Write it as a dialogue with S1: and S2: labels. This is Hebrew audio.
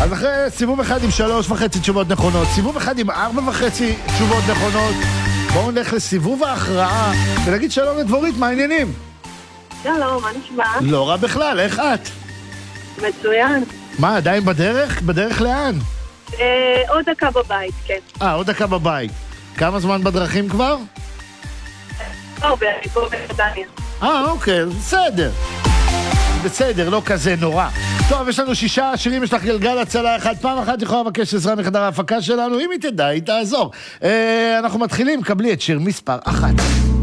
S1: אז אחרי סיבוב אחד עם 3.5 תשובות נכונות, סיבוב אחד עם 4.5 תשובות נכונות, בואו נלך לסיבוב ההכרעה ונגיד שלום לדבורית, מה העניינים?
S2: שלום, מה נשמע?
S1: לא רע בכלל, איך את?
S2: מצוין.
S1: מה, עדיין בדרך? בדרך לאן?
S2: עוד דקה בבית, כן.
S1: עוד דקה בבית. כמה זמן בדרכים כבר?
S2: הרבה, אני פה בנתניה.
S1: אוקיי, בסדר. בסדר, לא כזה נורא. טוב, יש לנו 6 שירים, יש לך גלגל הצלה אחד. פעם אחת יכולה לבקש עזרה מחדר ההפקה שלנו, אם היא תדע, היא תעזור. אנחנו מתחילים, קבלי את שיר מספר 1.